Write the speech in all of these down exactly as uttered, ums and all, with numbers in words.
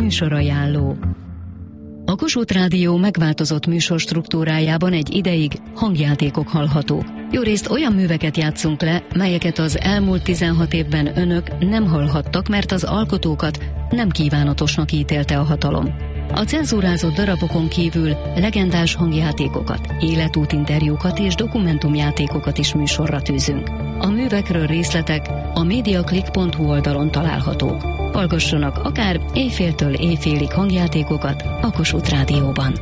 Műsorajánló. A Kossuth Rádió megváltozott műsor struktúrájában egy ideig hangjátékok hallhatók. Jó részt olyan műveket játszunk le, melyeket az elmúlt tizenhat évben önök nem hallhattak, mert az alkotókat nem kívánatosnak ítélte a hatalom. A cenzúrázott darabokon kívül legendás hangjátékokat, életútinterjúkat és dokumentumjátékokat is műsorra tűzünk. A művekről részletek a mediaclick pont hu oldalon találhatók. Hallgassanak akár éjféltől éjfélig hangjátékokat a Kossuth Rádióban.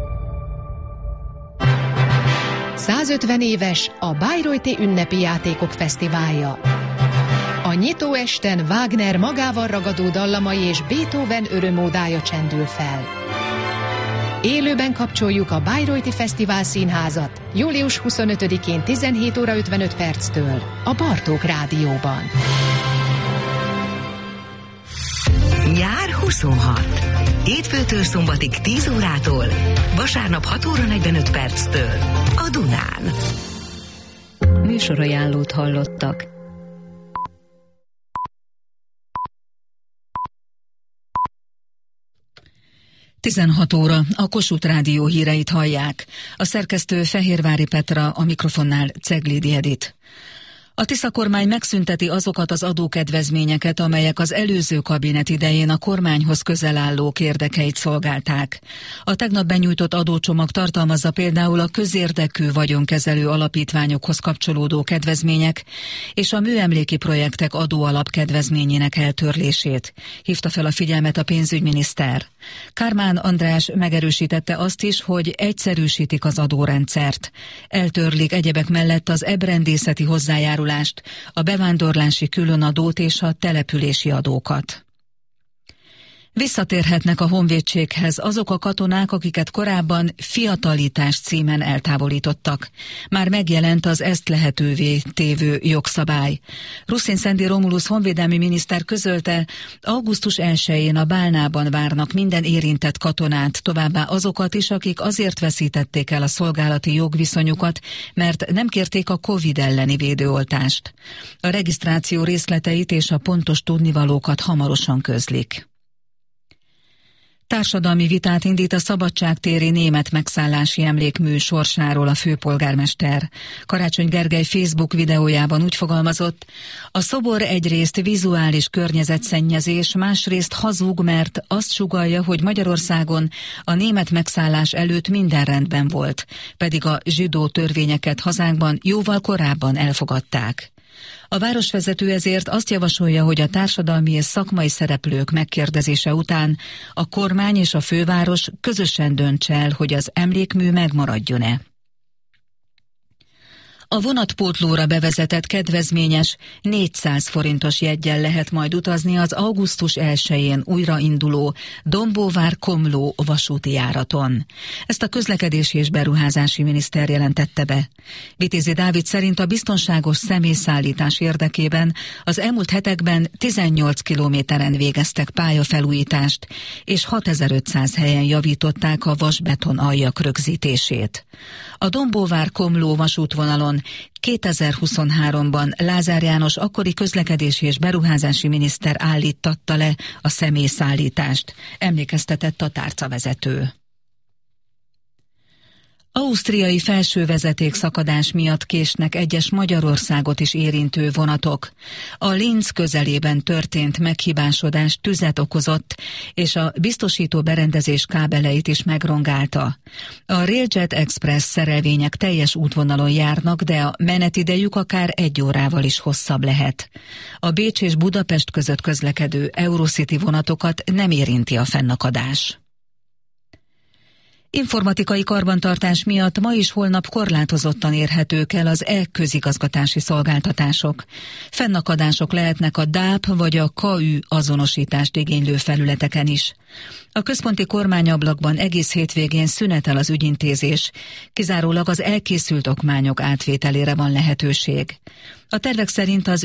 százötven éves a Bayreuther Ünnepi Játékok Fesztiválja. A nyitó esten Wagner magával ragadó dallamai és Beethoven örömódája csendül fel. Élőben kapcsoljuk a Bayreuther Fesztivál Színházat július huszonötödikén tizenhét óra ötvenöt perctől a Bartók Rádióban. Nyár huszonhat. Hétfőtől szombatig tíz órától, vasárnap hat óra negyvenöt perctől a Dunán. Műsorajánlót hallottak. tizenhat óra, a Kossuth Rádió híreit hallják. A szerkesztő Fehérvári Petra, a mikrofonnál Ceglidi Edit. A Tisza kormány megszünteti azokat az adókedvezményeket, amelyek az előző kabinet idején a kormányhoz közel állók érdekeit szolgálták. A tegnap benyújtott adócsomag tartalmazza például a közérdekű vagyonkezelő alapítványokhoz kapcsolódó kedvezmények és a műemléki projektek adóalapkedvezményének eltörlését. Hívta fel a figyelmet a pénzügyminiszter. Kármán András megerősítette azt is, hogy egyszerűsítik az adórendszert. Eltörlik egyebek mellett az ebrendészeti hozzájárulást, a bevándorlási különadót és a települési adókat. Visszatérhetnek a honvédséghez azok a katonák, akiket korábban fiatalítás címen eltávolítottak. Már megjelent az ezt lehetővé tévő jogszabály. Ruszin Szendi Romulusz honvédelmi miniszter közölte, augusztus elsején a Bálnában várnak minden érintett katonát, továbbá azokat is, akik azért veszítették el a szolgálati jogviszonyukat, mert nem kérték a Covid elleni védőoltást. A regisztráció részleteit és a pontos tudnivalókat hamarosan közlik. Társadalmi vitát indít a szabadságtéri német megszállási emlékmű sorsáról a főpolgármester. Karácsony Gergely Facebook videójában úgy fogalmazott, a szobor egyrészt vizuális környezetszennyezés, másrészt hazug, mert azt sugallja, hogy Magyarországon a német megszállás előtt minden rendben volt, pedig a zsidó törvényeket hazánkban jóval korábban elfogadták. A városvezető ezért azt javasolja, hogy a társadalmi és szakmai szereplők megkérdezése után a kormány és a főváros közösen döntse el, hogy az emlékmű megmaradjon-e. A vonatpótlóra bevezetett kedvezményes négyszáz forintos jeggyel lehet majd utazni az augusztus elsején újrainduló Dombóvár-Komló vasúti járaton. Ezt a közlekedési és beruházási miniszter jelentette be. Vitézi Dávid szerint a biztonságos személyszállítás érdekében az elmúlt hetekben tizennyolc kilométeren végeztek pályafelújítást, és hatezer-ötszáz helyen javították a vasbeton aljak rögzítését. A Dombóvár-Komló vasútvonalon kétezer-huszonháromban Lázár János akkori közlekedési és beruházási miniszter állíttatta le a személyszállítást, emlékeztetett a tárcavezető. Ausztriai felsővezeték szakadás miatt késnek egyes Magyarországot is érintő vonatok. A Linz közelében történt meghibásodás tüzet okozott, és a biztosító berendezés kábeleit is megrongálta. A Railjet Express szerelvények teljes útvonalon járnak, de a menetidejük akár egy órával is hosszabb lehet. A Bécs és Budapest között közlekedő Eurocity vonatokat nem érinti a fennakadás. Informatikai karbantartás miatt ma is holnap korlátozottan érhetők el az e-közigazgatási szolgáltatások. Fennakadások lehetnek a dáp vagy a ká ü azonosítást igénylő felületeken is. A központi kormányablakban egész hétvégén szünetel az ügyintézés, kizárólag az elkészült okmányok átvételére van lehetőség. A tervek szerint az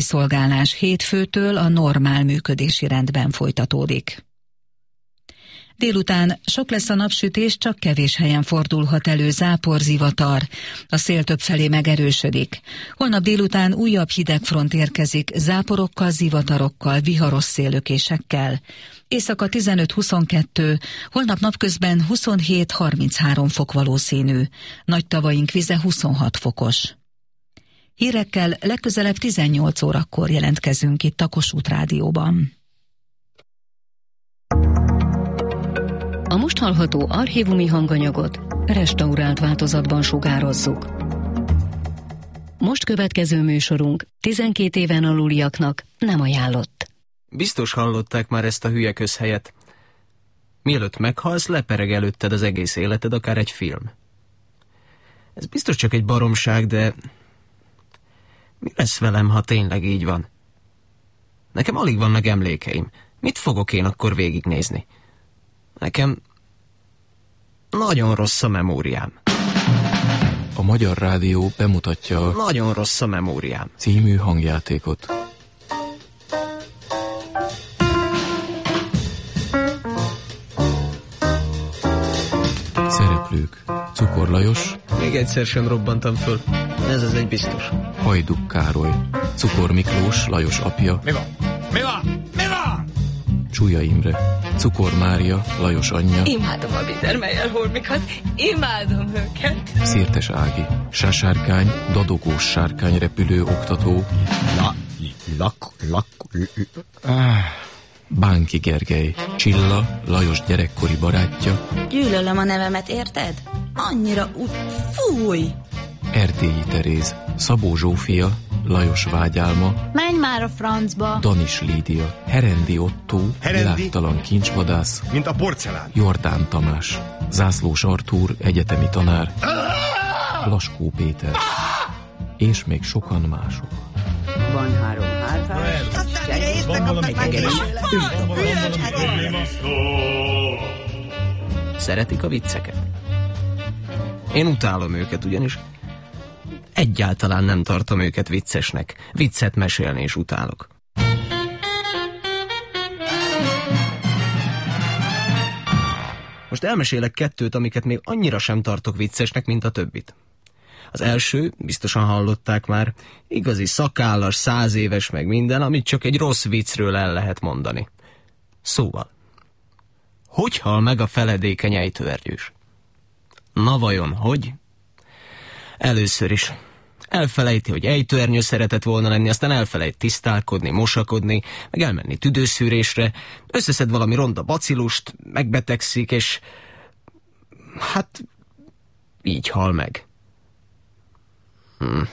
ügyfélkiszolgálás hétfőtől a normál működési rendben folytatódik. Délután sok lesz a napsütés, csak kevés helyen fordulhat elő zápor, zivatar. A szél többfelé megerősödik. Holnap délután újabb hidegfront érkezik, záporokkal, zivatarokkal, viharos széllökésekkel. Éjszaka tizenöt-huszonkettő, holnap napközben huszonhét-harminchárom fok valószínű. Nagy tavaink vize huszonhat fokos. Hírekkel legközelebb tizennyolc órakor jelentkezünk itt a Kossuth Rádióban. A most hallható archívumi hanganyagot restaurált változatban sugározzuk. Most következő műsorunk tizenkét éven aluliaknak nem ajánlott. Biztos hallották már ezt a hülye közhelyet. Mielőtt meghalsz, lepereg előtted az egész életed, akár egy film. Ez biztos csak egy baromság, de mi lesz velem, ha tényleg így van? Nekem alig vannak emlékeim. Mit fogok én akkor végignézni? Nekem nagyon rossz a memóriám. A Magyar Rádió bemutatja a Nagyon rossz a memóriám című hangjátékot. Szereplők: Cukor Lajos. Még egyszer sem robbantam föl. Ez az egy biztos. Hajduk Károly. Cukor Miklós, Lajos apja. Mi van? Mi van? Mi van? Csúlya Imre. Cukor Mária, Lajos anyja. Imádom a Biedermeier holmikat, imádom őket. Szirtes Ági. Sásárkány, dadogós sárkányrepülő oktató. La, lak, lak, Bánki Gergely. Csilla, Lajos gyerekkori barátja. Gyűlölöm a nevemet, érted? Annyira ut... Fúj! Erdélyi Teréz. Szabó Zsófia, Lajos vágyálma. Menj már a francba! Danis Lídia. Herendi Ottó, Herendi? világtalan kincsvadász. mint a porcelán. Jordán Tamás. Zászlós Artúr, egyetemi tanár. Laskó Péter. És még sokan mások. Van három hátás, Van valami Szeretik a vicceket? Én utálom őket, ugyanis egyáltalán nem tartom őket viccesnek. Viccet mesélni is utálok. Most elmesélek kettőt, amiket még annyira sem tartok viccesnek, mint a többit. Az első, biztosan hallották már, igazi szakállas, száz éves meg minden, amit csak egy rossz viccről el lehet mondani. Szóval, hogy hal meg a feledékeny ejtőernyős? Na vajon, hogy? Először is elfelejti, hogy ejtőernyő szeretett volna lenni, aztán elfelejt tisztálkodni, mosakodni, meg elmenni tüdőszűrésre, összeszed valami ronda bacillust, megbetegszik, és hát így hal meg. Hmm.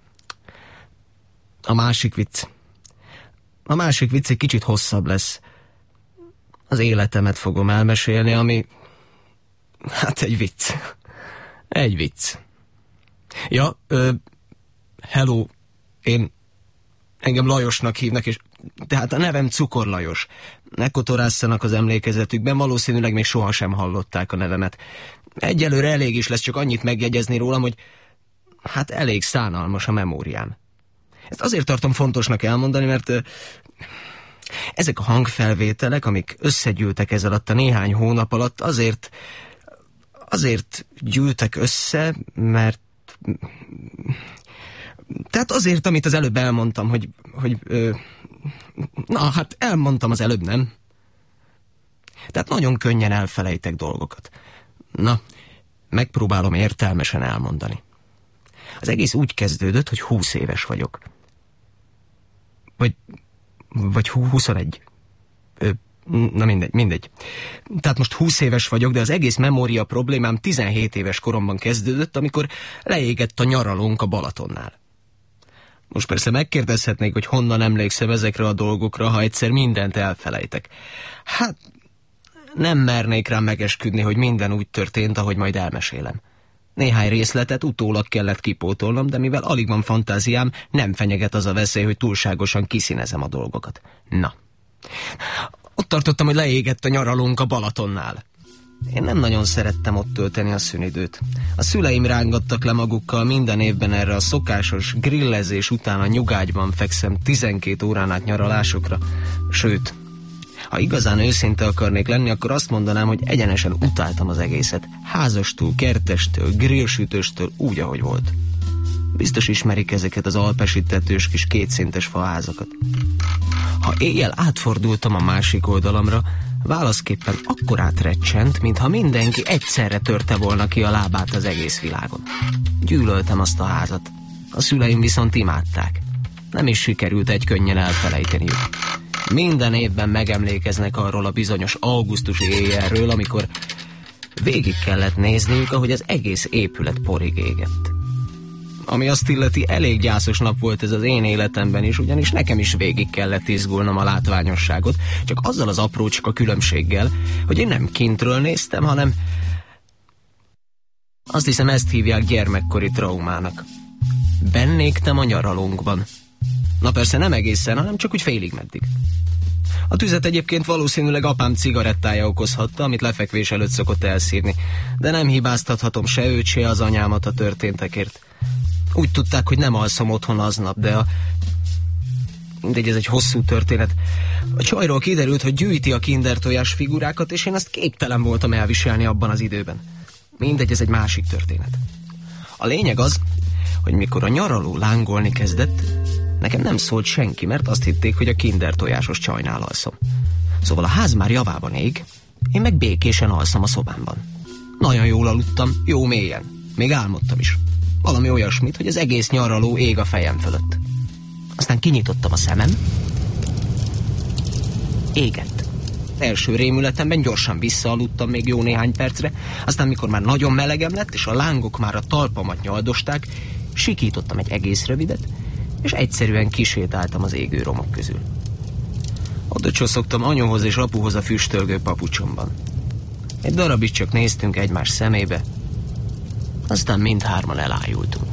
A másik vicc. A másik vicc egy kicsit hosszabb lesz. Az életemet fogom elmesélni, ami... Hát egy vicc. Egy vicc. Ja, ö, hello, én... Engem Lajosnak hívnak, és... Tehát a nevem Cukor Lajos. Ne kotorásszanak az emlékezetükben, valószínűleg még sohasem hallották a nevemet. Egyelőre elég is lesz csak annyit megjegyezni rólam, hogy... Hát elég szánalmas a memóriám. Ezt azért tartom fontosnak elmondani, mert... Ö, ezek a hangfelvételek, amik összegyűltek ez alatt a néhány hónap alatt, azért... Azért gyűltek össze, mert... Tehát azért, amit az előbb elmondtam, hogy... hogy ö, na, hát elmondtam az előbb, nem? Tehát nagyon könnyen elfelejtek dolgokat. Na, megpróbálom értelmesen elmondani. Az egész úgy kezdődött, hogy húsz éves vagyok. Vagy... Vagy huszonegy. Ö, na mindegy, mindegy. Tehát most húsz éves vagyok, de az egész memória problémám tizenhét éves koromban kezdődött, amikor leégett a nyaralónk a Balatonnál. Most persze megkérdezhetnék, hogy honnan emlékszem ezekre a dolgokra, ha egyszer mindent elfelejtek. Hát nem mernék rám megesküdni, hogy minden úgy történt, ahogy majd elmesélem. Néhány részletet utólag kellett kipótolnom, de mivel alig van fantáziám, nem fenyeget az a veszély, hogy túlságosan kiszínezem a dolgokat. Na, ott tartottam, hogy leégett a nyaralónk a Balatonnál. Én nem nagyon szerettem ott tölteni a szünidőt. A szüleim rángattak le magukkal minden évben erre a szokásos grillezés után a nyugágyban fekszem tizenkét órán át nyaralásokra. Sőt, Ha igazán őszinte akarnék lenni, akkor azt mondanám, hogy egyenesen utáltam az egészet. Házastól, kertestől, grillsütőstől, úgy, ahogy volt. Biztos ismerik ezeket az alpesítetős kis kétszintes faházakat. Ha éjjel átfordultam a másik oldalamra, válaszképpen akkorát recsent, mintha mindenki egyszerre törte volna ki a lábát az egész világon. Gyűlöltem azt a házat. A szüleim viszont imádták. Nem is sikerült egy könnyen elfelejteniük. Minden évben megemlékeznek arról a bizonyos augusztusi éjjelről, amikor végig kellett nézniük, ahogy az egész épület porig égett. Ami azt illeti, elég gyászos nap volt ez az én életemben is, ugyanis nekem is végig kellett izgulnom a látványosságot, csak azzal az aprócska különbséggel, hogy én nem kintről néztem, hanem azt hiszem, ezt hívják gyermekkori traumának. Bennégtem a nyaralónkban. Na persze nem egészen, hanem csak úgy félig meddig. A tüzet egyébként valószínűleg apám cigarettája okozhatta, amit lefekvés előtt szokott elszívni, de nem hibáztathatom se őt, se az anyámat a történtekért. Úgy tudták, hogy nem alszom otthon aznap, de a... mindegy, ez egy hosszú történet. A csajról kiderült, hogy gyűjti a Kinder tojás figurákat, és én azt képtelen voltam elviselni abban az időben. Mindegy, ez egy másik történet. A lényeg az, hogy mikor a nyaraló lángolni kezdett, nekem nem szólt senki, mert azt hitték, hogy a Kinder tojásos csajnál alszom. Szóval a ház már javában ég, én meg békésen alszom a szobámban. Nagyon jól aludtam, jó mélyen. Még álmodtam is. Valami olyasmit, hogy az egész nyaraló ég a fejem fölött. Aztán kinyitottam a szemem. Égett. Első rémületemben gyorsan visszaaludtam még jó néhány percre, aztán mikor már nagyon melegem lett, és a lángok már a talpamat nyaldosták, sikítottam egy egész rövidet, és egyszerűen kisétáltam az égő romok közül. Oda csoszogtam anyóhoz és apuhoz a füstölgő papucsomban. Egy darabig csak néztünk egymás szemébe, aztán mindhárman elájultunk.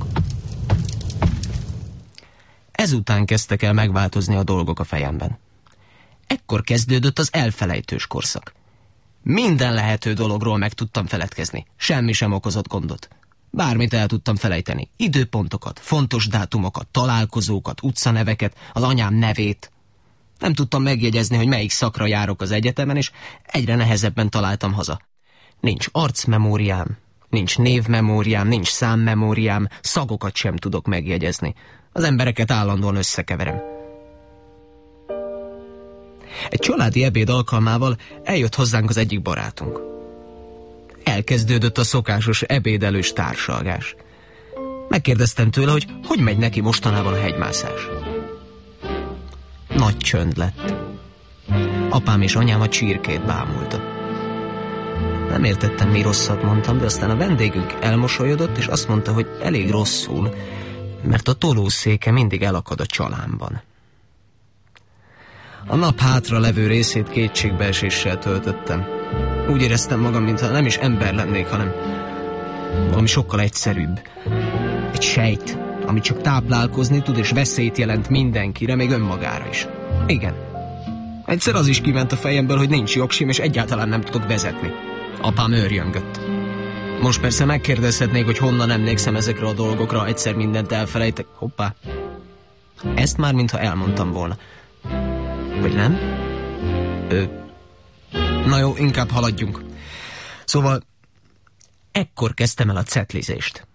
Ezután kezdtek el megváltozni a dolgok a fejemben. Ekkor kezdődött az elfelejtős korszak. Minden lehető dologról meg tudtam feledkezni. Semmi sem okozott gondot. Bármit el tudtam felejteni. Időpontokat, fontos dátumokat, találkozókat, utcaneveket, az anyám nevét. Nem tudtam megjegyezni, hogy melyik szakra járok az egyetemen, és egyre nehezebben találtam haza. Nincs arcmemóriám, nincs névmemóriám, nincs számmemóriám, szagokat sem tudok megjegyezni. Az embereket állandóan összekeverem. Egy családi ebéd alkalmával eljött hozzánk az egyik barátunk. Elkezdődött a szokásos ebédelős társalgás. Megkérdeztem tőle, hogy hogy megy neki mostanában a hegymászás. Nagy csönd lett. Apám és anyám a csirkét bámulta. Nem értettem, mi rosszat mondtam, de aztán a vendégünk elmosolyodott, és azt mondta, hogy elég rosszul, mert a tolószéke mindig elakad a csalámban. A nap hátra levő részét kétségbeeséssel töltöttem. Úgy éreztem magam, mintha nem is ember lennék, hanem valami sokkal egyszerűbb. Egy sejt, ami csak táplálkozni tud, és veszélyt jelent mindenkire, még önmagára is. Igen. Egyszer az is kiment a fejemből, hogy nincs jogsim, és egyáltalán nem tudok vezetni. Apám őrjöngött. Most persze megkérdezhetnék, hogy honnan emlékszem ezekre a dolgokra, egyszer mindent elfelejtek. Hoppá. Ezt már mintha elmondtam volna. Vagy nem? Ö... Na jó, inkább haladjunk. Szóval ekkor kezdtem el a cetlizést.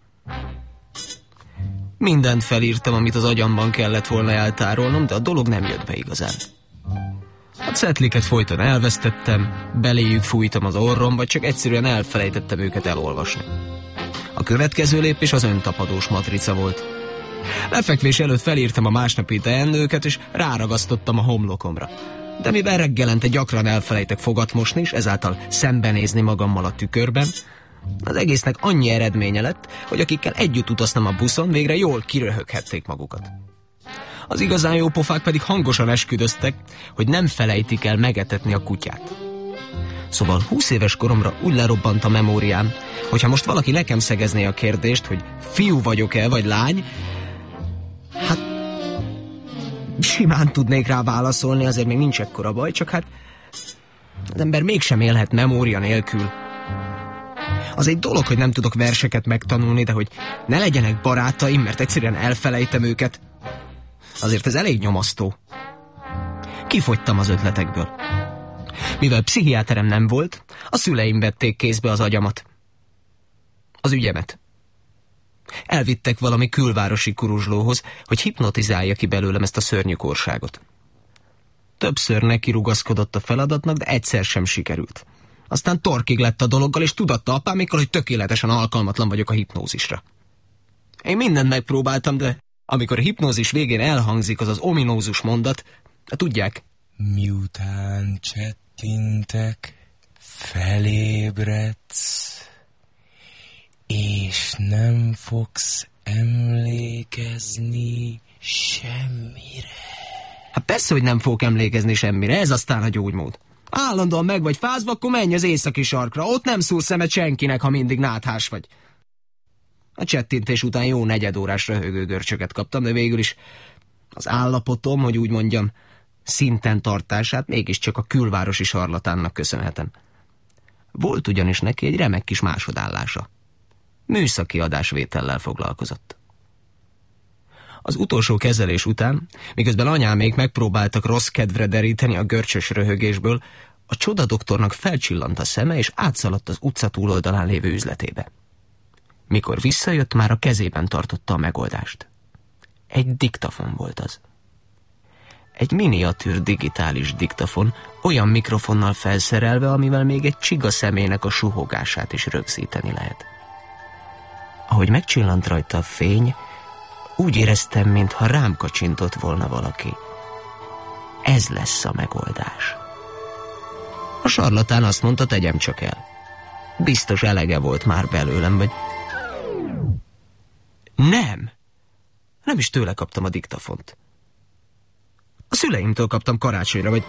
Mindent felírtam, amit az agyamban kellett volna eltárolnom, de a dolog nem jött be igazán. A cetliket folyton elvesztettem, beléjük fújtam az orrom, vagy csak egyszerűen elfelejtettem őket elolvasni. A következő lépés az öntapadós matrica volt. Lefekvés előtt felírtam a másnapi teendőket, és ráragasztottam a homlokomra. De mivel reggelente gyakran elfelejtek fogat mosni, és ezáltal szembenézni magammal a tükörben, az egésznek annyi eredménye lett, hogy akikkel együtt utaztam a buszon, végre jól kiröhöghették magukat. Az igazán jó pofák pedig hangosan esküdöztek, hogy nem felejtik el megetetni a kutyát. Szóval húsz éves koromra úgy lerobbant a memóriám, hogyha most valaki nekem szegezné a kérdést, hogy fiú vagyok-e, vagy lány, hát simán tudnék rá válaszolni, azért még nincs ekkora baj, csak hát az ember mégsem élhet memória nélkül. Az egy dolog, hogy nem tudok verseket megtanulni, de hogy ne legyenek barátaim, mert egyszerűen elfelejtem őket, azért ez elég nyomasztó. Kifogytam az ötletekből. Mivel pszichiáterem nem volt, a szüleim vették kézbe az agyamat. Az ügyemet. Elvittek valami külvárosi kuruzslóhoz, hogy hipnotizálja ki belőlem ezt a szörnyű korságot. Többször neki rugaszkodott a feladatnak, de egyszer sem sikerült. Aztán torkig lett a dologgal, és tudatta apámékkal, hogy tökéletesen alkalmatlan vagyok a hipnózisra. Én mindent megpróbáltam, de amikor a hipnózis végén elhangzik az az ominózus mondat, de tudják. Miután csettintek, felébredsz, és nem fogsz emlékezni semmire. Hát persze, hogy nem fogok emlékezni semmire, ez aztán a gyógymód. Állandóan meg vagy fázva, akkor menj az északi sarkra, ott nem szúr szemet senkinek, ha mindig náthás vagy. A csettintés után jó negyedórás röhögő görcsöket kaptam, de végül is az állapotom, hogy úgy mondjam, szinten tartását mégiscsak a külvárosi sarlatánnak köszönhetem. Volt ugyanis neki egy remek kis másodállása. Műszaki adásvétellel foglalkozott. Az utolsó kezelés után, miközben anyámék megpróbáltak rossz kedvre deríteni a görcsös röhögésből, a csodadoktornak felcsillant a szeme, és átszaladt az utca túloldalán lévő üzletébe. Mikor visszajött, már a kezében tartotta a megoldást. Egy diktafon volt az. Egy miniatűr digitális diktafon, olyan mikrofonnal felszerelve, amivel még egy csiga szemének a suhogását is rögzíteni lehet. Ahogy megcsillant rajta a fény, úgy éreztem, mintha rám kacsintott volna valaki. Ez lesz a megoldás. A sarlatán azt mondta, tegyem csak el. Biztos elege volt már belőlem, vagy... Nem! Nem is tőle kaptam a diktafont. A szüleimtől kaptam karácsonyra, vagy...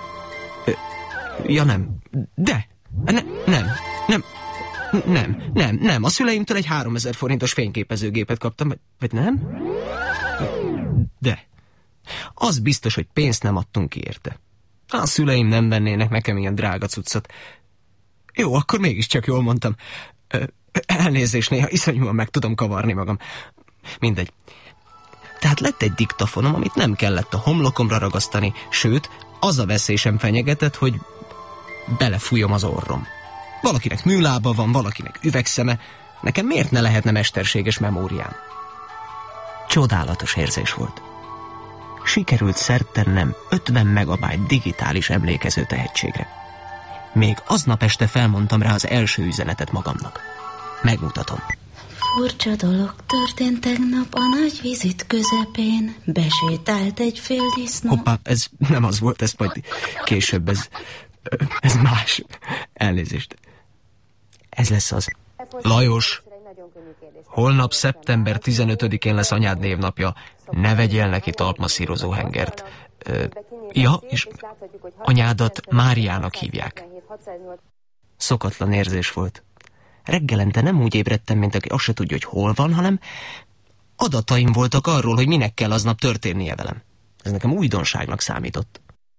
Ja nem, de... Ne, nem, nem, nem, nem, nem. A szüleimtől egy háromezer forintos fényképezőgépet kaptam, vagy, vagy nem? De... Az biztos, hogy pénzt nem adtunk ki érte. A szüleim nem vennének nekem ilyen drága cuccot. Jó, akkor mégiscsak jól mondtam. Elnézést, néha iszonyúan meg tudom kavarni magam. Mindegy. Tehát lett egy diktafonom, amit nem kellett a homlokomra ragasztani, sőt, az a veszély sem fenyegetett, hogy belefújom az orrom. Valakinek műlába van, valakinek üvegszeme, nekem miért ne lehetne mesterséges memóriám? Csodálatos érzés volt. Sikerült szert tennem ötven megabájt digitális emlékező tehetségre. Még aznap este felmondtam rá az első üzenetet magamnak. Megmutatom. Furcsa dolog történt tegnap a nagy vizit közepén. Besétált egy féldisznó. Hoppá, ez nem az volt, ez majd később, ez, ez más. Elnézést. Ez lesz az. Lajos, holnap szeptember tizenötödikén lesz anyád névnapja. Ne vegyél neki talpmasszírozó hengert. Ö, ja, és anyádat Máriának hívják. Szokatlan érzés volt. Reggelente nem úgy ébredtem, mint aki azt se tudja, hogy hol van, hanem adataim voltak arról, hogy minek kell aznap történnie velem. Ez nekem újdonságnak számított.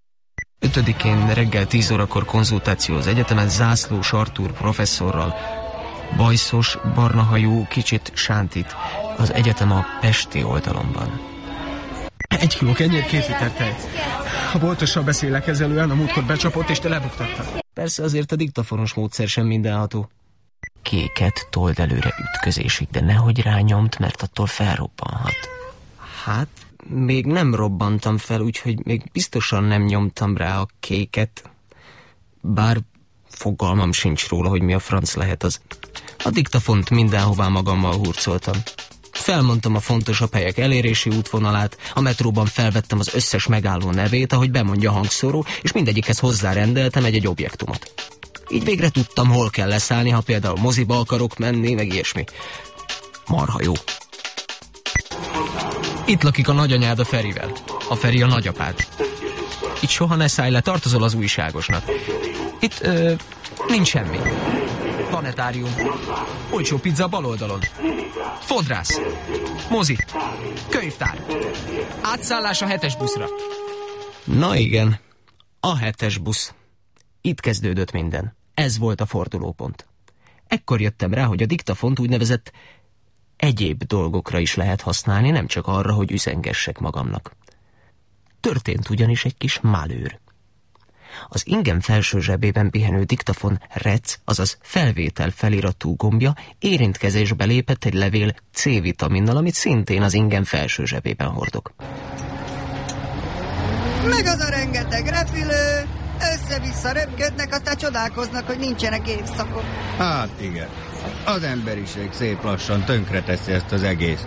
Ötödikén reggel tíz órakor konzultáció az egyetemen Zászlós Artúr professzorral. Bajszos, barnahajú, kicsit sántit. Az egyetem a pesti oldalon van. Egy kiló kenyér, két liter tej. A boltossal beszélek ezelően, a múltkor becsapott, és te lebuktattad. Persze azért a diktafonos módszer sem mindenható. Kéket told előre ütközésig, de nehogy rányomt, mert attól felrobbanhat. Hát, még nem robbantam fel, úgyhogy még biztosan nem nyomtam rá a kéket. Bár fogalmam sincs róla, hogy mi a franc lehet az. A diktafont mindenhová magammal hurcoltam. Felmondtam a fontosabb helyek elérési útvonalát, a metróban felvettem az összes megálló nevét, ahogy bemondja a hangszóró, és mindegyikhez hozzárendeltem egy-egy objektumot. Így végre tudtam, hol kell leszállni, ha például moziba akarok menni, meg ilyesmi. Marha jó. Itt lakik a nagyanyád a Ferivel. A Feri a nagyapád. Itt soha ne szállj le, tartozol az újságosnak. Itt ö, nincs semmi. Planetárium. Olcsó pizza bal oldalon. Fodrász. Mozi. Könyvtár. Átszállás a hetes buszra. Na igen, a hetes busz. Itt kezdődött minden. Ez volt a fordulópont. Ekkor jöttem rá, hogy a diktafont úgynevezett egyéb dolgokra is lehet használni, nem csak arra, hogy üzengessek magamnak. Történt ugyanis egy kis malőr. Az ingem felső zsebében pihenő diktafon rec, azaz felvétel feliratú gombja érintkezésbe lépett egy levél C-vitaminnal, amit szintén az ingem felső zsebében hordok. Meg az a rengeteg repülő, össze-vissza röpködnek, aztán csodálkoznak, hogy nincsenek évszakok. Hát igen, az emberiség szép lassan tönkreteszi ezt az egész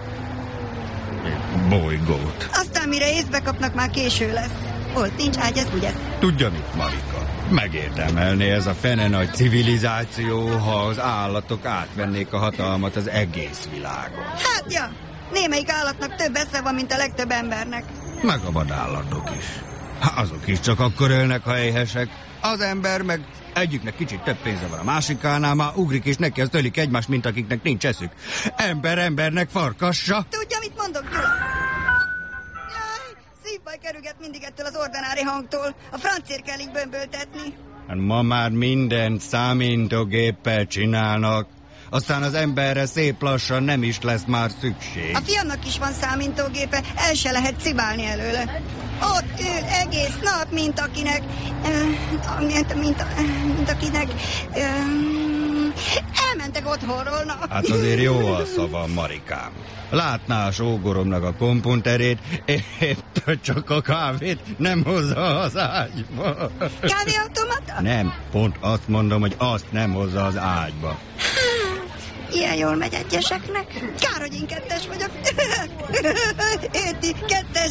bolygót. Aztán mire észbe kapnak, már késő lesz. Volt, nincs ágy, ez ugye? Tudja mit, Marika? Megérdemelné ez a fene nagy civilizáció, ha az állatok átvennék a hatalmat az egész világon. Hát ja, némelyik állatnak több esze van, mint a legtöbb embernek. Meg a vadállatok is. Azok is csak akkor ölnek, ha éhesek. Az ember meg egyiknek kicsit több pénze van a másikánál, már ugrik és neki az ölik egymást, mint akiknek nincs eszük. Ember embernek farkassa. Tudja, mit mondok, Gyula? Jaj, szívbaj kerülget mindig ettől az ordinári hangtól. A francért kell így bömböltetni. Hát ma már mindent számítógéppel csinálnak. Aztán az emberre szép lassan nem is lesz már szükség. A fiamnak is van számítógépe, el se lehet cibálni előle. Ott ül egész nap, mint akinek... Uh, mint, mint, mint akinek... Uh, elmentek otthonról, na. Hát azért jó alsza van, Marikám. Látná a sógoromnak a kompunterét, épp csak a kávét nem hozza az ágyba. Kávéautomata? Nem, pont azt mondom, hogy azt nem hozza az ágyba. Ilyen jól megy egyeseknek. Kár, hogy én kettes vagyok. Érti, kettes.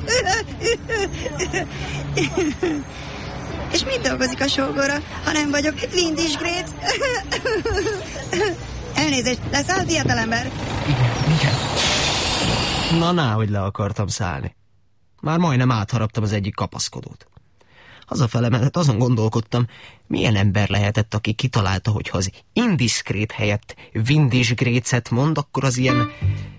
És mit dolgozik a sógora, ha nem vagyok Lindis Gréc? Elnézést, leszáll fiatalember? Igen, igen. Na, náhogy le akartam szállni. Már majdnem átharaptam az egyik kapaszkodót. Hazafele mellett azon gondolkodtam, milyen ember lehetett, aki kitalálta, hogy ha az indiszkrét helyett vindisgrécet mond, akkor az ilyen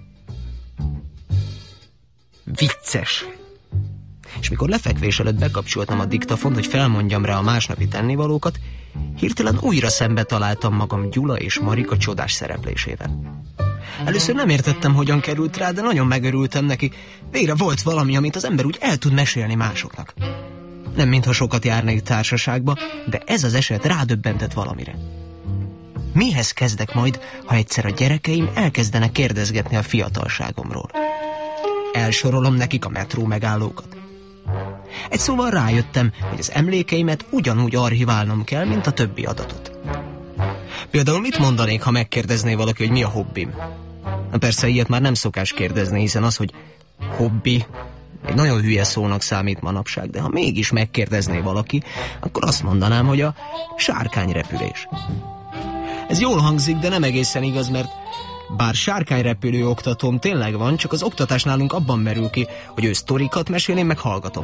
vicces. És mikor lefekvés előtt bekapcsoltam a diktafont, hogy felmondjam rá a másnapi tennivalókat, hirtelen újra szembe találtam magam Gyula és Marika csodás szereplésével. Először nem értettem, hogyan került rá, de nagyon megörültem neki. Végre volt valami, amit az ember úgy el tud mesélni másoknak. Nem mintha sokat járnék társaságba, de ez az eset rádöbbentett valamire. Mihez kezdek majd, ha egyszer a gyerekeim elkezdenek kérdezgetni a fiatalságomról? Elsorolom nekik a metró megállókat. Egy szóval rájöttem, hogy az emlékeimet ugyanúgy archiválnom kell, mint a többi adatot. Például mit mondanék, ha megkérdezné valaki, hogy mi a hobbim? Na persze, ilyet már nem szokás kérdezni, hiszen az, hogy hobbi, egy nagyon hülye szónak számít manapság, de ha mégis megkérdezné valaki, akkor azt mondanám, hogy a sárkányrepülés. Ez jól hangzik, de nem egészen igaz, mert bár sárkányrepülő oktatóm tényleg van, csak az oktatás nálunk abban merül ki, hogy ő sztorikat mesél, én meg hallgatom.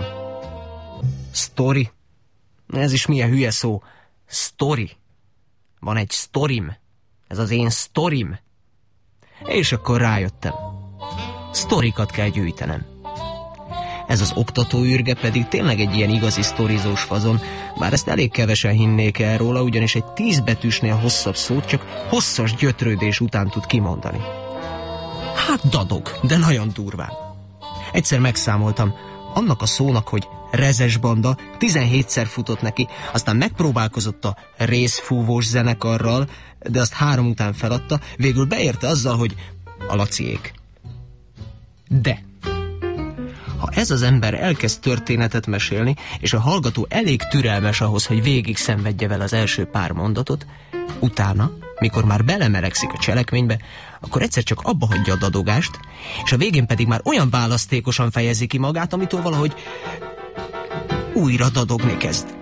Sztori? Ez is milyen hülye szó. Sztori. Van egy sztorim. Ez az én sztorim. És akkor rájöttem. Sztorikat kell gyűjtenem. Ez az oktatóürge pedig tényleg egy ilyen igazi sztorizós fazon, bár ezt elég kevesen hinnék el róla, ugyanis egy tíz betűsnél hosszabb szót csak hosszas gyötrődés után tud kimondani. Hát dadog, de nagyon durván. Egyszer megszámoltam, annak a szónak, hogy rezes banda, tizenhétszer futott neki, aztán megpróbálkozott a részfúvós zenekarral, de azt három után feladta, végül beérte azzal, hogy a Laciék. De ha ez az ember elkezd történetet mesélni, és a hallgató elég türelmes ahhoz, hogy végig szenvedje vele az első pár mondatot, utána, mikor már belemelegszik a cselekménybe, akkor egyszer csak abba hagyja a dadogást, és a végén pedig már olyan választékosan fejezi ki magát, amitől valahogy újra dadogni kezd.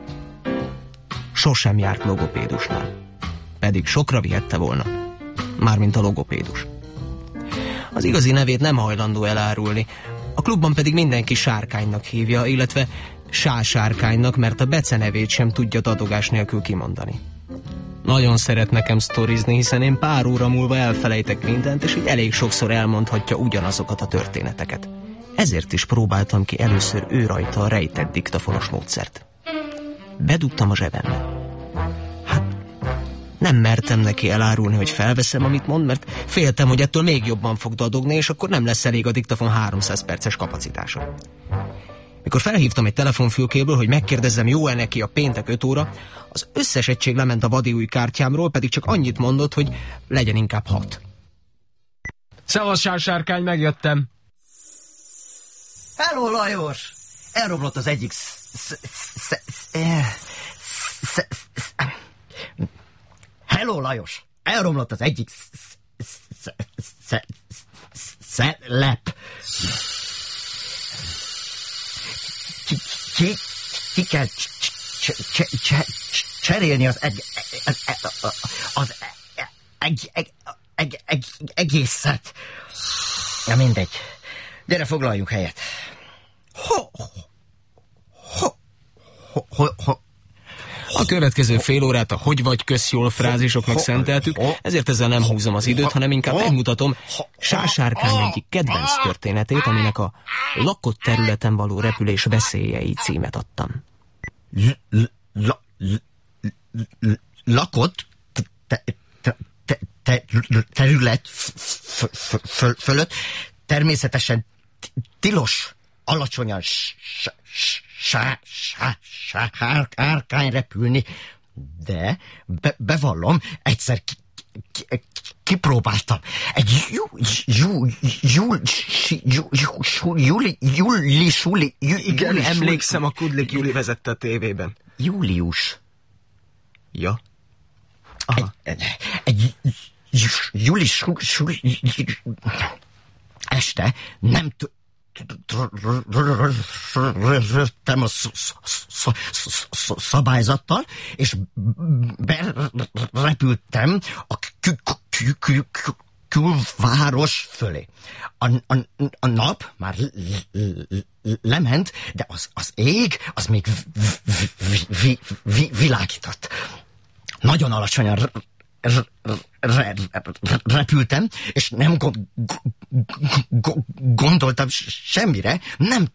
Sosem járt logopédusnál, pedig sokra vihette volna, mármint a logopédus. Az igazi nevét nem hajlandó elárulni, a klubban pedig mindenki Sárkánynak hívja, illetve Sásárkánynak, mert a becenevét sem tudja dadogás nélkül kimondani. Nagyon szeret nekem sztorizni, hiszen én pár óra múlva elfelejtek mindent, és így elég sokszor elmondhatja ugyanazokat a történeteket. Ezért is próbáltam ki először ő rajta a rejtett diktafonos módszert. Bedugtam a zsebembe. Hát, nem mertem neki elárulni, hogy felveszem, amit mond, mert féltem, hogy ettől még jobban fog dadogni, és akkor nem lesz elég a diktafon háromszáz perces kapacitása. Mikor Mikor felhívtam egy telefonfülkéből, hogy megkérdezzem, jó-e neki a péntek öt óra, az összes egység lement a vadi új kártyámról, pedig csak annyit mondott, hogy legyen inkább hat. Szevasz, sársárkány, megjöttem. Hello, Lajos! Elromlott az egyik... Hello, Lajos! Elromlott az egyik... Lep. Ki, ki kell cserélni az az egészet. Ja, mindegy. Gyere, foglaljunk helyet. Ho, ho, ho, ho, ho. A következő fél órát a hogy vagy kösz jól frázisoknak szenteltük, ezért ezzel nem húzom az időt, hanem inkább megmutatom Sársárkány egyik kedvenc történetét, aminek a lakott területen való repülés veszélyei címet adtam. Lakott terület fölött természetesen tilos alacsonyan sárkány repülni, de be, bevallom, egyszer ki, ki, kipróbáltam. Egy júli... Igen, emlékszem, a Kudlik Júli vezette a tévében. Július. Ja. Egy július este nem rögtem a szabályzattal, és berepültem a külváros fölé. A, a, a nap már lement, de az, az ég, az még világított. Nagyon alacsonyan repültem, és nem gondoltam semmire, nem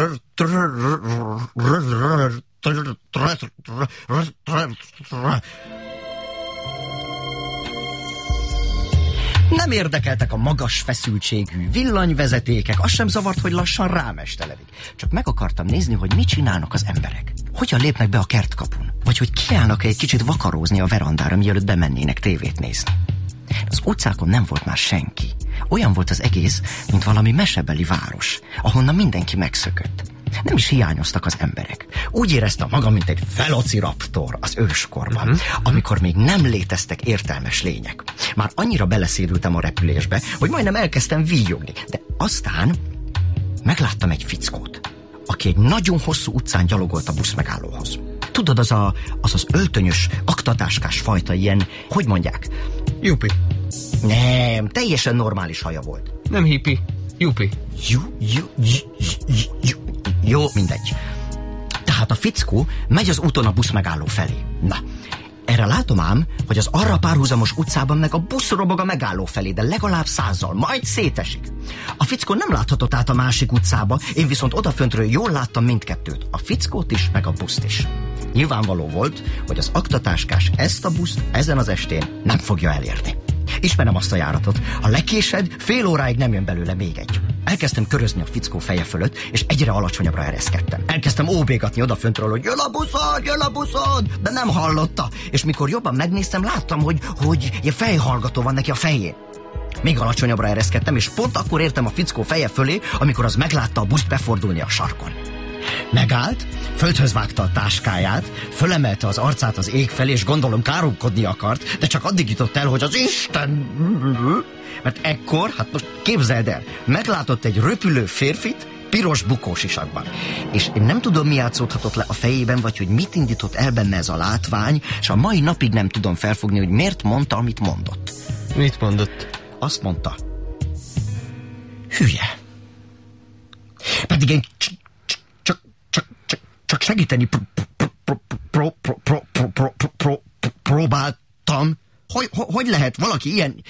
nem érdekeltek a magas feszültségű villanyvezetékek, az sem zavart, hogy lassan rámesteledik. Csak meg akartam nézni, hogy mit csinálnak az emberek. Hogyan lépnek be a kertkapun? Vagy hogy kiállnak egy kicsit vakarózni a verandára, mielőtt bemennének tévét nézni. Az utcákon nem volt már senki. Olyan volt az egész, mint valami mesebeli város, ahonnan mindenki megszökött. Nem is hiányoztak az emberek. Úgy éreztem magam, mint egy velociraptor az őskorban, uh-huh. amikor még nem léteztek értelmes lények. Már annyira beleszérültem a repülésbe, hogy majdnem elkezdtem víjogni. De aztán megláttam egy fickót, aki egy nagyon hosszú utcán gyalogolt a buszmegállóhoz. Tudod, az a, az, az öltönyös, aktatáskás fajta ilyen, hogy mondják? Jupi. Nem, teljesen normális haja volt. Nem hippi, jupi. Ju, ju, ju, ju, ju. Jó, mindegy. Tehát a fickó megy az úton a buszmegálló felé. Na, erre látom ám, hogy az arra párhuzamos utcában meg a busz robog a megálló felé, de legalább százzal, majd szétesik. A fickó nem láthatott át a másik utcába, én viszont odaföntről jól láttam mindkettőt, a fickót is, meg a buszt is. Nyilvánvaló volt, hogy az aktatáskás ezt a buszt ezen az estén nem fogja elérni. Ismerem azt a járatot. Ha lekésed, fél óráig nem jön belőle még egy. Elkezdtem körözni a fickó feje fölött, és egyre alacsonyabbra ereszkedtem. Elkezdtem óbégatni odaföntről, hogy jön a buszod, jön a buszod, de nem hallotta. És mikor jobban megnéztem, láttam, hogy, hogy ilyen fejhallgató van neki a fején. Még alacsonyabbra ereszkedtem, és pont akkor értem a fickó feje fölé, amikor az meglátta a buszt befordulni a sarkon. Megállt, földhöz vágta a táskáját, fölemelte az arcát az ég felé, és gondolom káromkodni akart, de csak addig jutott el, hogy az Isten... Mert ekkor, hát most képzeld el, meglátott egy röpülő férfit piros bukós isakban. És én nem tudom, mi játszódhatott le a fejében, vagy hogy mit indított el benne ez a látvány, és a mai napig nem tudom felfogni, hogy miért mondta, amit mondott. Mit mondott? Azt mondta. Hülye. Pedig én csak segíteni próbáltam. Hogy, hogy lehet valaki ilyen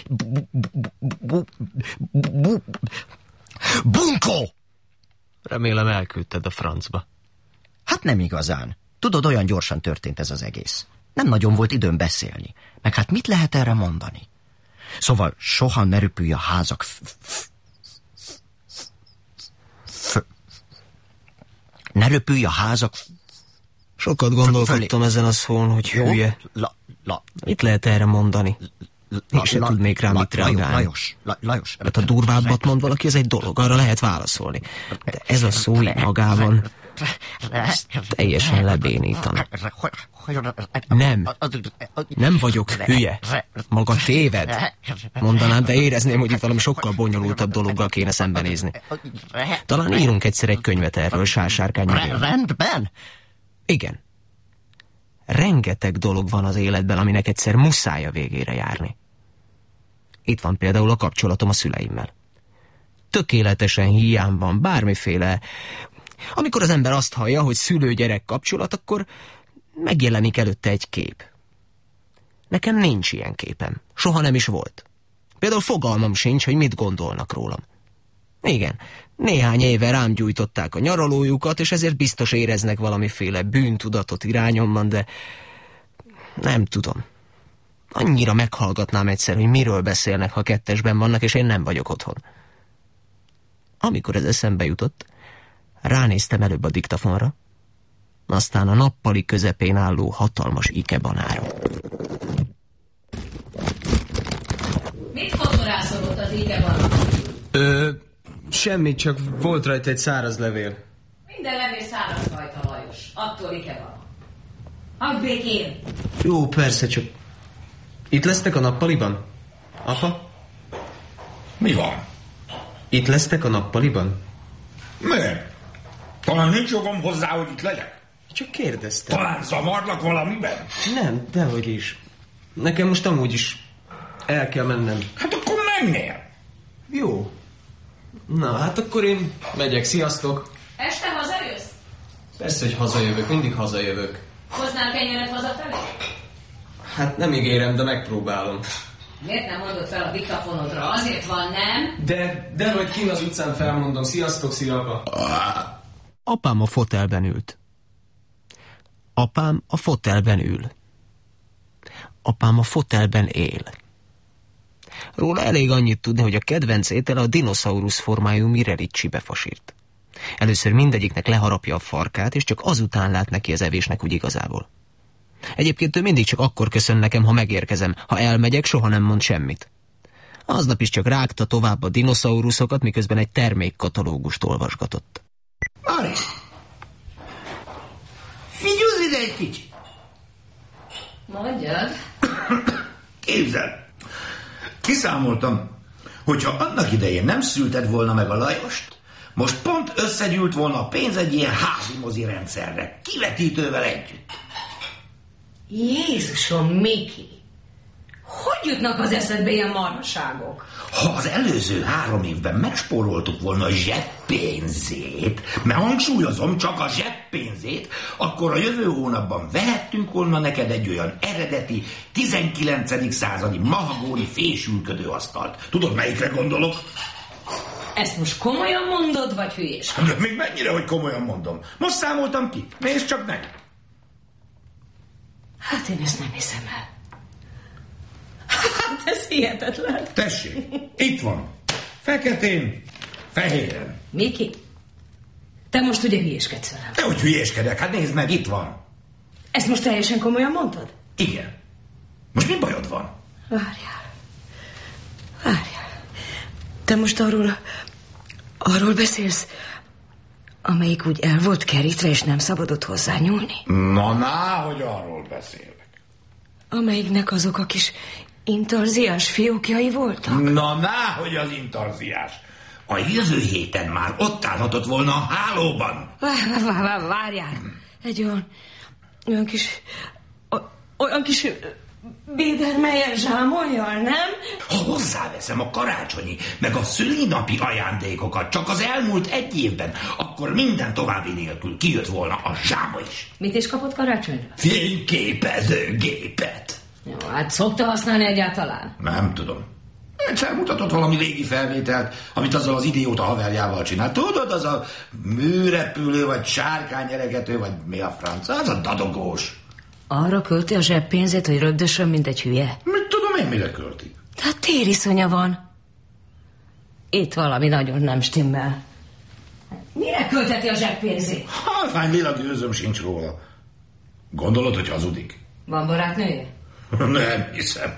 bunkó? Remélem elküldted a francba. Hát nem igazán. Tudod, olyan gyorsan történt ez az egész. Nem nagyon volt időm beszélni. Meg hát mit lehet erre mondani? Szóval soha ne röpülj a házak Ne röpülj a házak... Sokat gondolkodtam ezen a szón, hogy Jó? hülye. La, la, Mit lehet erre mondani? Én se tudnék rá mit reagálni. Lajos, La, Lajos. Mert ha durvábbat mond valaki, ez egy dolog, arra lehet válaszolni. De ez a szó így magában, ez teljesen lebénítana. Nem. Nem vagyok hülye. Maga téved. Mondanám, de érezném, hogy itt valami sokkal bonyolultabb dologgal kéne szembenézni. Talán írunk egyszer egy könyvet erről, Sársárkány nevén. Rendben. Igen. Rengeteg dolog van az életben, aminek egyszer muszáj a végére járni. Itt van például a kapcsolatom a szüleimmel. Tökéletesen hiány van bármiféle... Amikor az ember azt hallja, hogy szülő-gyerek kapcsolat, akkor megjelenik előtte egy kép. Nekem nincs ilyen képem. Soha nem is volt. Például fogalmam sincs, hogy mit gondolnak rólam. Igen, néhány éve rám gyújtották a nyaralójukat, és ezért biztos éreznek valamiféle bűntudatot irányomban, de nem tudom. Annyira meghallgatnám egyszer, hogy miről beszélnek, ha kettesben vannak, és én nem vagyok otthon. Amikor ez eszembe jutott, ránéztem előbb a diktafonra, aztán a nappali közepén álló hatalmas ikebanára. Mit kotorászolott az ikebanán? Ö, semmi, csak volt rajta egy száraz levél. Minden levél száraz rajta, Lajos. Attól ikebanán. Hagyd békén! Jó, persze, csak... Itt lesztek a nappaliban? Apa? Mi van? Itt lesztek a nappaliban? Miért? Talán nincs jogom hozzá, hogy itt legyek? Csak kérdeztem. Talán zavarlak valamiben? Nem, dehogy is. Nekem most amúgy is el kell mennem. Hát akkor mennél. Jó. Na, hát akkor én megyek. Sziasztok. Este hazajössz? Persze, hogy hazajövök. Mindig hazajövök. Hoznál kenyeret hazafelé? Hát nem ígérem, de megpróbálom. Miért nem mondod fel a diktafonodra? Azért van, nem? De, de hogy kint az utcán felmondom. Sziasztok, szia, apa. Apám a fotelben ült. Apám a fotelben ül. Apám a fotelben él. Róla elég annyit tudni, hogy a kedvenc étele a dinoszaurusz formájú Mirericsi befasírt. Először mindegyiknek leharapja a farkát, és csak azután lát neki az evésnek úgy igazából. Egyébként ő mindig csak akkor köszön nekem, ha megérkezem. Ha elmegyek, soha nem mond semmit. Aznap is csak rágta tovább a dinoszauruszokat, miközben egy termékkatalógust olvasgatott. Ari! Figyelj ide egy kicsit! Mondjad. Képzeld! Kiszámoltam, hogyha annak idején nem szülted volna meg a Lajost, most pont összegyűlt volna a pénz egy ilyen házi mozi rendszerre, kivetítővel együtt. Jézusom, Miki! Hogy jutnak az eszedbe ilyen marhaságok? Ha az előző három évben megspóroltuk volna a zseppénzét, mert hangsúlyozom, csak a zseppénzét, akkor a jövő hónapban vehettünk volna neked egy olyan eredeti, tizenkilencedik századi mahagóni fésülködő asztalt. Tudod, melyikre gondolok? Ezt most komolyan mondod, vagy hülyés? De még mennyire, hogy komolyan mondom? Most számoltam ki. Nézd csak meg! Hát én ezt nem hiszem el. Hát ez hihetetlen. Tessék, itt van. Feketén, fehéren. Miki, te most ugye hülyéskedsz velem? De hogy hülyéskedek? Hát nézd meg, itt van. Ezt most teljesen komolyan mondtad? Igen. Most mi bajod van? Várjál. Várjál. Te most arról, arról beszélsz, amelyik úgy el volt kerítve, és nem szabadott hozzányúlni? Na, ná, hogy arról beszélek. Amelyiknek azok a kis intarziás fiókjai voltak? Na, ná, hogy az intarziás. A jövő héten már ott állhatott volna a hálóban. Vár, vár, vár, várjál. Egy olyan, olyan kis, olyan kis Biedermeier zsámolyjal, nem? Ha hozzáveszem a karácsonyi, meg a szülinapi ajándékokat csak az elmúlt egy évben, akkor minden további nélkül kijött volna a zsámoly is. Mit is kapott karácsonyra? Fényképezőgépet. Jó, hát szokta használni egyáltalán? Nem tudom. Egyszer mutatott valami régi felvételt, amit azzal az idióta haverjával csinált. Tudod, az a műrepülő, vagy sárkányeregető, vagy mi a franc? Az a dadogós. Arra költi a zseppénzét, hogy rögdösön, mint egy hülye? Mit tudom én, mire költi? Tehát tériszonya van. Itt valami nagyon nem stimmel. Mi Mire költeti a zseppénzét? Halványilag gőzöm sincs róla. Gondolod, hogy hazudik? Van barátnője? Nem hiszem.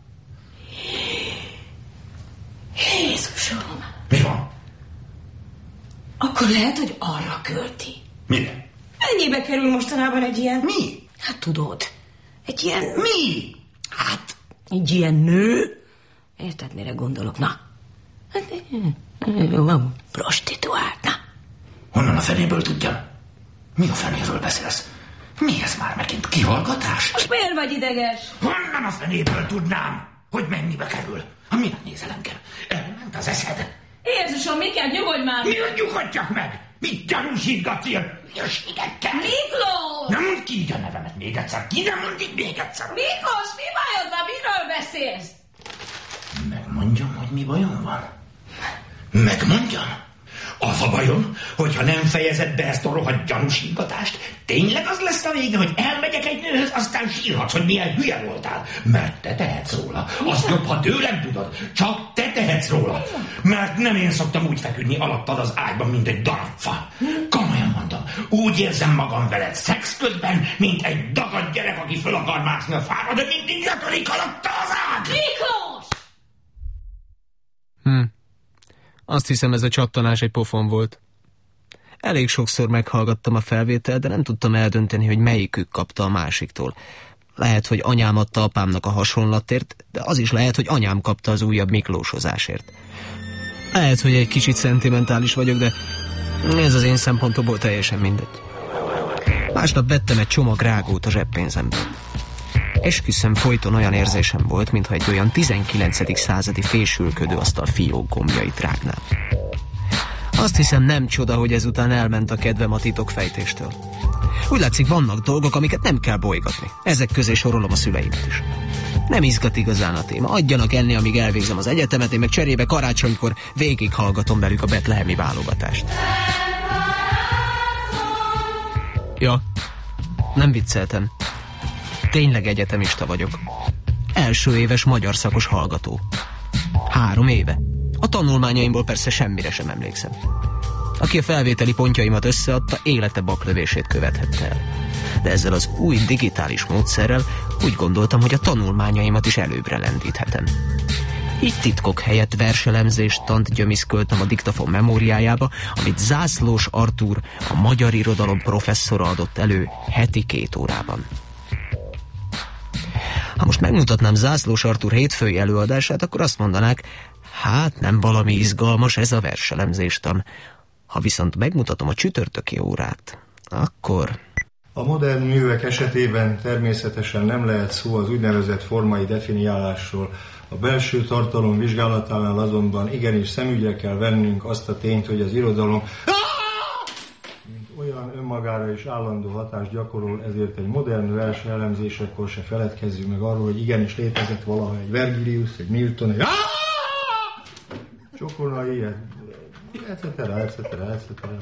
Jézusom! Mi van? Akkor lehet, hogy arra költi. Mire? Mennyibe kerül mostanában egy ilyen? Mi? Hát tudod, egy ilyen... Mi? Hát, egy ilyen nő. Érted, mire gondolok? Na, hát, van prostituált, na. Honnan a fenéből tudjam? Mi a fenéről beszélsz? Mi ez már megint? Kihallgatás? Most miért vagy ideges? Honnan a fenéből tudnám, hogy mennyibe kerül? Ha mire nézel engem? Elment az eszed? Jézusom, Miket, nyugodj már! Miért nyugodjak meg? Mit gyanúsítgatsz ilyen hülyeségekkel? Miklós! Nem mondd ki így a nevemet még egyszer. Ki nem mondd így még egyszer. Miklós, mi bajod van? Miről beszélsz? Megmondjam, hogy mi bajom van? Megmondjam? Az a bajom, hogyha nem fejezed be ezt a rohadt gyanúsítgatást, tényleg az lesz a vége, hogy elmegyek egy nőhöz, aztán sírhatsz, hogy milyen hülye voltál. Mert te tehetsz róla. Azt jobb, ha tőlem tudod. Csak te tehetsz róla. Mert nem én szoktam úgy feküdni alattad az ágyban, mint egy darab fa. Komolyan mondom, úgy érzem magam veled szex közben, mint egy dagadt gyerek, aki föl akar mászni a fára, de mindig letörik alatta az ág. Miklós! Hm. Azt hiszem, ez a csattanás egy pofon volt. Elég sokszor meghallgattam a felvételt, de nem tudtam eldönteni, hogy melyikük kapta a másiktól. Lehet, hogy anyám adta apámnak a hasonlatért, de az is lehet, hogy anyám kapta az újabb miklósozásért. Lehet, hogy egy kicsit szentimentális vagyok, de ez az én szempontomból teljesen mindegy. Másnap vettem egy csomag rágót a zseppénzemből. Esküszöm, folyton olyan érzésem volt, mintha egy olyan tizenkilencedik századi fésülködő asztal fiók gombjait rágnám. Azt hiszem, nem csoda, hogy ezután elment a kedvem a titokfejtéstől. Úgy látszik, vannak dolgok, amiket nem kell bolygatni. Ezek közé sorolom a szüleimet is. Nem izgat igazán a téma. Adjanak enni, amíg elvégzem az egyetemet, én meg cserébe karácsonykor végighallgatom velük a betlehemi válogatást. Ja, nem vicceltem. Tényleg egyetemista vagyok. Első éves magyar szakos hallgató. Három éve. A tanulmányaimból persze semmire sem emlékszem. Aki a felvételi pontjaimat összeadta, élete baklövését követhette el. De ezzel az új digitális módszerrel úgy gondoltam, hogy a tanulmányaimat is előbbre lendíthetem. Így titkok helyett verselemzést tant gyömiszköltem a diktafon memóriájába, amit Zászlós Artúr, a magyar irodalom professzora adott elő heti két órában. Ha most megmutatnám Zászlós Artúr hétfői előadását, akkor azt mondanák, hát nem valami izgalmas ez a verselemzéstan. Ha viszont megmutatom a csütörtöki órát, akkor... A modern művek esetében természetesen nem lehet szó az úgynevezett formai definiálásról. A belső tartalom vizsgálatánál azonban igenis szemügyre kell vennünk azt a tényt, hogy az irodalom mint olyan önmagára is állandó hatást gyakorol, ezért egy modern vers elemzésekor se feledkezzünk meg arról, hogy igenis létezett valaha egy Vergilius, egy Milton, egy Csokonai, et cetera, et cetera, et cetera.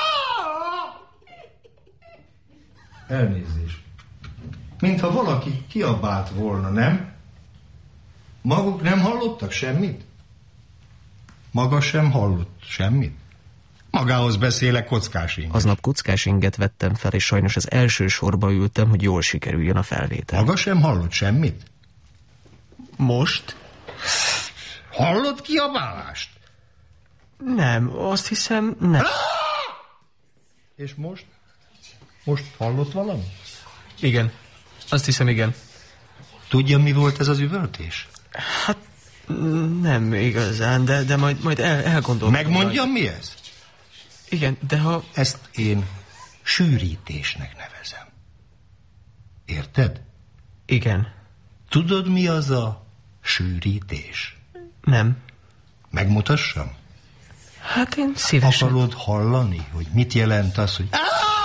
Elnézést. Mintha valaki kiabált volna, nem? Maguk nem hallottak semmit? Maga sem hallott semmit? Magához beszélek, Kockás Inget. Aznap Kockás Inget vettem fel, és sajnos az első sorba ültem, hogy jól sikerüljön a felvétel. Maga sem hallott semmit? Most? Hallott kiabálást? Nem, azt hiszem, nem. És most? Most hallott valami? Igen, azt hiszem, igen. Tudja, mi volt ez az üvöltés? Hát nem igazán, de, de majd, majd el, elgondolom. Megmondjam, mi ez? Igen, de ha... Ezt én sűrítésnek nevezem. Érted? Igen. Tudod, mi az a sűrítés? Nem. Megmutassam? Hát én szívesen. Akarod hallani, hogy mit jelent az, hogy...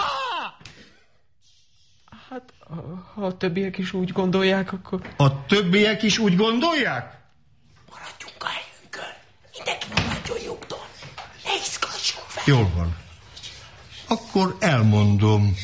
Hát, ha a többiek is úgy gondolják, akkor... A többiek is úgy gondolják? Maradjunk a helyünkön. Mindenki maradjon nyugton. Ne izgassunk fel. Jól van. Akkor elmondom.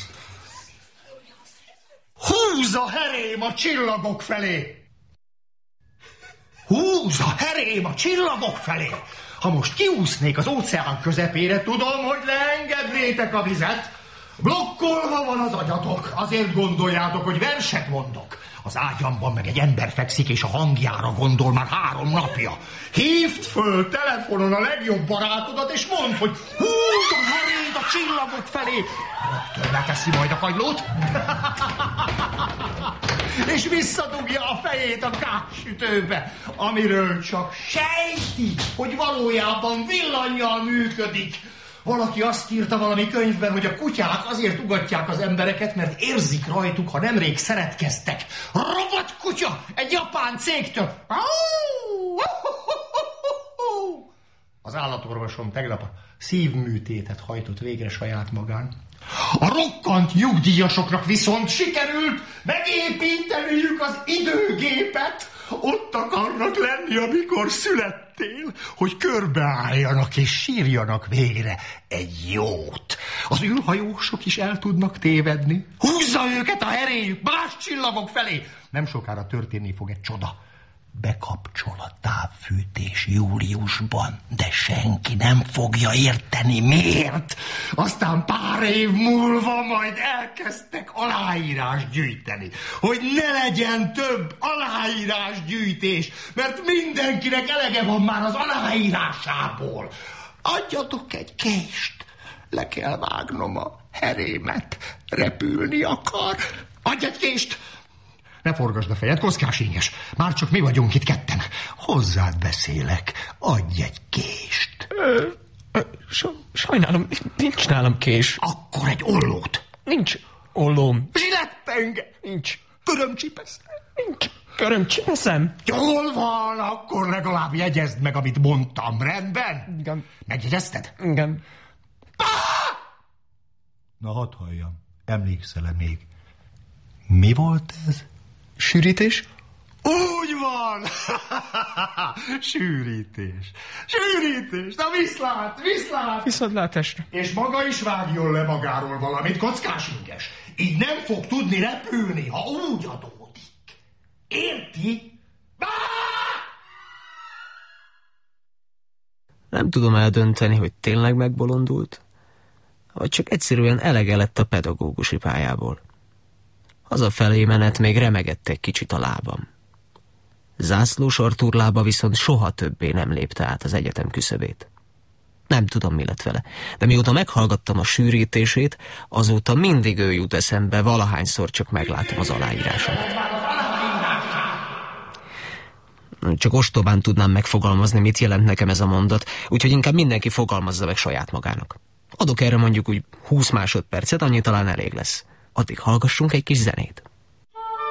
Húz a herém a csillagok felé! Húz a herém a csillagok felé! Ha most kiúsznék az óceán közepére, tudom, hogy leengednétek a vizet. Blokkolva van az agyatok, azért gondoljátok, hogy verset mondok. Az ágyamban meg egy ember fekszik, és a hangjára gondol már három napja. Hívd föl telefonon a legjobb barátodat, és mondd, hogy húzd a herényt a csillagok felé. Rögtön leteszi majd a kagylót, és visszadugja a fejét a gázsütőbe, amiről csak sejti, hogy valójában villannyal működik. Valaki azt írta valami könyvben, hogy a kutyák azért ugatják az embereket, mert érzik rajtuk, ha nemrég szeretkeztek. Robotkutya egy japán cégtől. Az állatorvosom tegnap a szívműtétet hajtott végre saját magán. A rokkant nyugdíjasoknak viszont sikerült megépíteniük az időgépet. Ott akarnak lenni, amikor születtél, hogy körbeálljanak és sírjanak végre egy jót. Az űrhajósok is el tudnak tévedni. Húzza őket a heréjük más csillagok felé. Nem sokára történni fog egy csoda. Bekapcsol a távfűtés júliusban, de senki nem fogja érteni miért. Aztán pár év múlva majd elkezdtek aláírás gyűjteni, hogy ne legyen több aláírás gyűjtés, mert mindenkinek elege van már az aláírásából. Adjatok egy kést, le kell vágnom a herémet, repülni akar. Adj egy kést! Ne forgasd a fejed, kockás inges. Már csak mi vagyunk itt ketten. Hozzád beszélek. Adj egy kést. Ö, ö, sajnálom, nincs nálam kés. Akkor egy ollót. Nincs ollóm. Zsilettpenge. Nincs. Körömcsipesz. Nincs körömcsipeszem. Jól van, akkor legalább jegyezd meg, amit mondtam. Rendben? Igen. Megjegyezted? Igen. Na, hadd halljam. Emlékszel-e még? Mi volt ez? Sűrítés? Úgy van! Sűrítés. Sűrítés. Na viszlát, viszlát! Viszontlátásra. És maga is vágjon le magáról valamit, kockás inges. Így nem fog tudni repülni, ha úgy adódik. Érti? Nem tudom eldönteni, hogy tényleg megbolondult, vagy csak egyszerűen elege lett a pedagógusi pályából. Hazafelé menet még remegett egy kicsit a lábam. Zászlós Artúr lába viszont soha többé nem lépte át az egyetem küszöbét. Nem tudom, mi lett vele, de mióta meghallgattam a sűrítését, azóta mindig ő jut eszembe, valahányszor csak meglátom az aláírásomat. Csak ostobán tudnám megfogalmazni, mit jelent nekem ez a mondat, úgyhogy inkább mindenki fogalmazza meg saját magának. Adok erre mondjuk úgy húsz másodpercet, annyi talán elég lesz. Addig hallgassunk egy kis zenét.